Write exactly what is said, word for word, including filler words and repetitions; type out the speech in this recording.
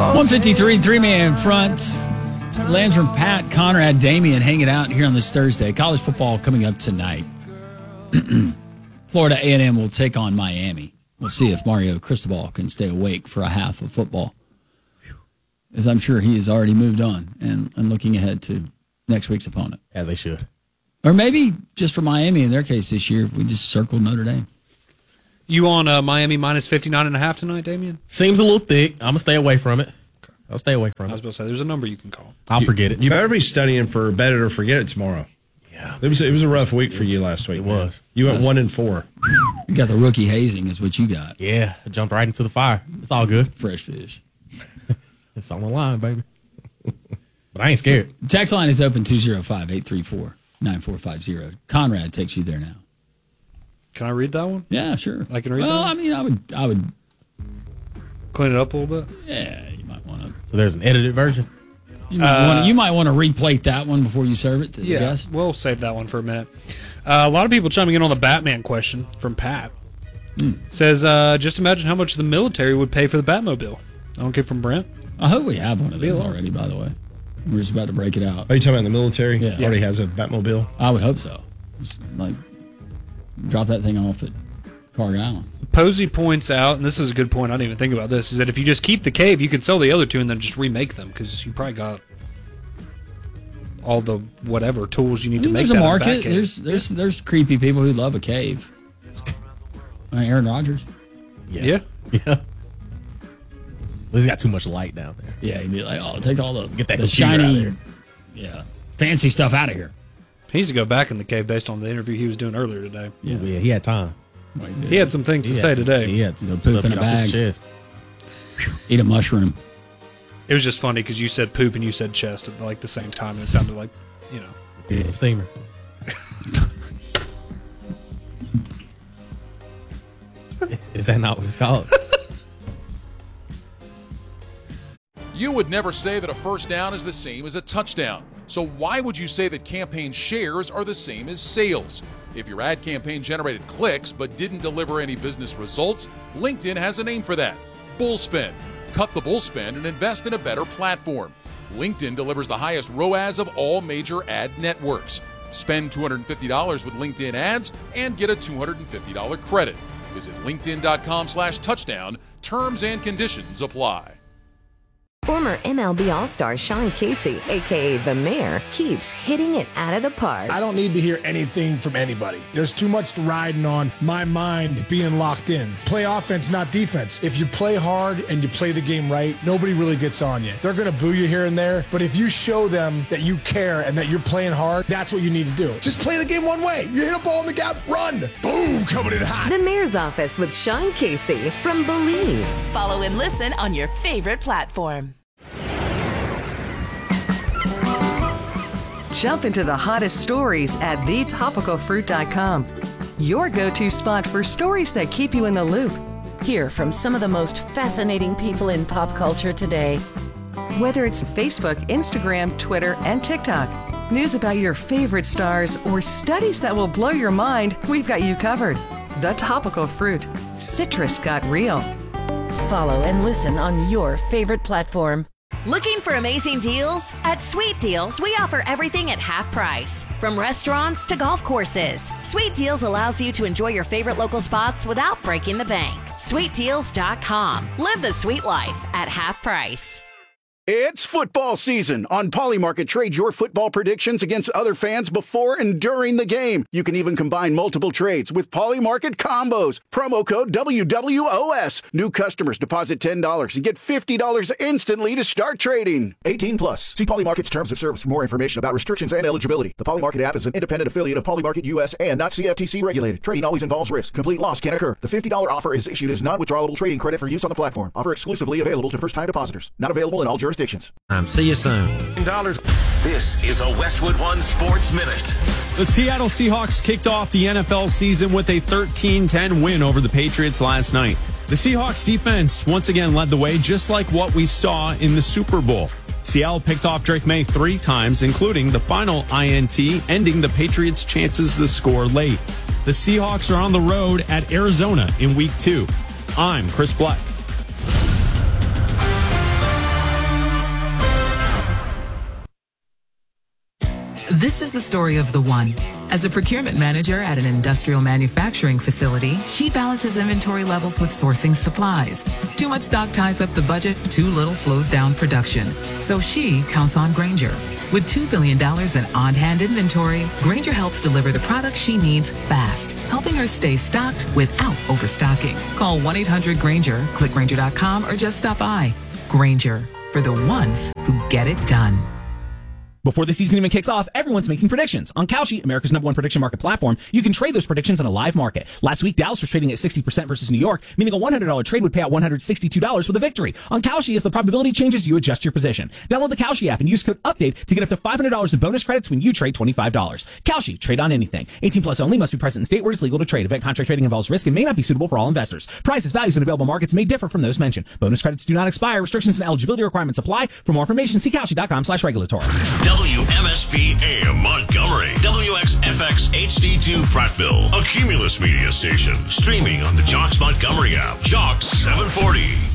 one fifty-three, three-man front. Landrum, Pat, Conrad, Damian hanging out here on this Thursday. College football coming up tonight. Florida A and M will take on Miami. We'll see if Mario Cristobal can stay awake for a half of football, as I'm sure he has already moved on and, and looking ahead to next week's opponent. As they should. Or maybe just for Miami, in their case this year, we just circled Notre Dame. You on uh, Miami minus fifty-nine and a half tonight, Damian? Seems a little thick. I'm going to stay away from it. I'll stay away from it. I was about to say, there's a number you can call. I'll you, forget it. You better be studying for Bet It or Forget It tomorrow. Yeah. It was, it was a rough week for you last week. It man. was. You went one and four. You got the rookie hazing is what you got. Yeah. I jumped right into the fire. It's all good. Fresh fish. It's on the line, baby. But I ain't scared. Text line is open two oh five, eight three four, nine four five zero. Conrad takes you there now. Can I read that one? Yeah, sure. I can read well, that one? I mean, I would, I would. Clean it up a little bit? Yeah, you might want to. So there's an edited version? You might Uh, want to, you might want to replate that one before you serve it to Yeah, the guests. we'll save that one for a minute. Uh, a lot of people chiming in on the Batman question from Pat. Mm. Says, uh, just imagine how much the military would pay for the Batmobile. I don't get from Brent. I hope we have one of those Yeah. already, by the way. We're just about to break it out. Are you talking about the military? Yeah. Already has a Batmobile? I would hope so. Just like drop that thing off at Carg Island. Posey points out, and this is a good point, I didn't even think about this, is that if you just keep the cave, you can sell the other two and then just remake them, because you probably got all the whatever tools you need I mean, to make there's that a in the market. Batcave. There's there's there's creepy people who love a cave. Uh, Aaron Rodgers. Yeah. Yeah. He's got too much light down there. Yeah, he'd be like, oh, take all the, Get that the computer out of shiny, there. yeah, fancy stuff out of here. He needs to go back in the cave based on the interview he was doing earlier today. Yeah, Yeah, he had time. He had some things He to had say some- today. He had some Poop stuff in a get off his bag. chest. Eat a mushroom. It was just funny because you said poop and you said chest at like the same time, and it sounded like, you know. It's a steamer. Is that not what it's called? You would never say that a first down is the same as a touchdown. So why would you say that campaign shares are the same as sales? If your ad campaign generated clicks but didn't deliver any business results, LinkedIn has a name for that. Bullspend. Cut the bullspend and invest in a better platform. LinkedIn delivers the highest R O A S of all major ad networks. Spend two hundred fifty dollars with LinkedIn ads and get a two hundred fifty dollars credit. Visit linkedin.com slash touchdown. Terms and conditions apply. Former M L B All-Star Sean Casey, a k a. The Mayor, keeps hitting it out of the park. I don't need to hear anything from anybody. There's too much riding on my mind being locked in. Play offense, not defense. If you play hard and you play the game right, nobody really gets on you. They're going to boo you here and there, but if you show them that you care and that you're playing hard, that's what you need to do. Just play the game one way. You hit a ball in the gap, run. Boom, coming in hot. The Mayor's Office with Sean Casey from Believe. Follow and listen on your favorite platform. Jump into the hottest stories at the topical fruit dot com. Your go-to spot for stories that keep you in the loop. Hear from some of the most fascinating people in pop culture today. Whether it's Facebook, Instagram, Twitter, and TikTok, news about your favorite stars, or studies that will blow your mind, we've got you covered. The Topical Fruit. Citrus got real. Follow and listen on your favorite platform. Looking for amazing deals? At Sweet Deals, we offer everything at half price. From restaurants to golf courses, Sweet Deals allows you to enjoy your favorite local spots without breaking the bank. sweet deals dot com. Live the sweet life at half price. It's football season. On Polymarket, trade your football predictions against other fans before and during the game. You can even combine multiple trades with Polymarket combos. Promo code W W O S. New customers deposit ten dollars and get fifty dollars instantly to start trading. eighteen plus. See Polymarket's terms of service for more information about restrictions and eligibility. The Polymarket app is an independent affiliate of Polymarket U S and not C F T C regulated. Trading always involves risk. Complete loss can occur. The fifty dollars offer is issued as non-withdrawable trading credit for use on the platform. Offer exclusively available to first-time depositors. Not available in all jurisdictions. Um, see you soon. Dollars. This is a Westwood One Sports Minute. The Seattle Seahawks kicked off the N F L season with a thirteen ten win over the Patriots last night. The Seahawks defense once again led the way, just like what we saw in the Super Bowl. Seattle picked off Drake May three times, including the final I N T, ending the Patriots' chances to score late. The Seahawks are on the road at Arizona in week two. I'm Chris Black. This is the story of the one. As a procurement manager at an industrial manufacturing facility, she balances inventory levels with sourcing supplies. Too much stock ties up the budget, too little slows down production. So she counts on Grainger. With two billion dollars in on-hand inventory, Grainger helps deliver the products she needs fast, helping her stay stocked without overstocking. Call one eight hundred Grainger, click Grainger dot com, or just stop by. Grainger, for the ones who get it done. Before the season even kicks off, everyone's making predictions. On Kalshi, America's number one prediction market platform, you can trade those predictions on a live market. Last week, Dallas was trading at sixty percent versus New York, meaning a one hundred dollars trade would pay out one hundred sixty-two dollars for the victory. On Kalshi, as the probability changes, you adjust your position. Download the Kalshi app and use code UPDATE to get up to five hundred dollars in bonus credits when you trade twenty-five dollars. Kalshi, trade on anything. eighteen plus only, must be present in state where it's legal to trade. Event contract trading involves risk and may not be suitable for all investors. Prices, values, and available markets may differ from those mentioned. Bonus credits do not expire. Restrictions and eligibility requirements apply. For more information, see Kalshi dot com slash regulatory. W M S P A M Montgomery, W X F X H D two Prattville, a Cumulus media station, streaming on the Jocks Montgomery app. Jocks seven forty.